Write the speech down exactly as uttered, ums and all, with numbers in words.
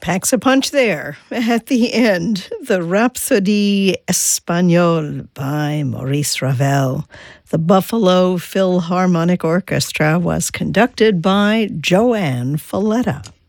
Packs a punch there. At the end, the Rhapsodie Espagnole by Maurice Ravel. The Buffalo Philharmonic Orchestra was conducted by Joanne Falletta.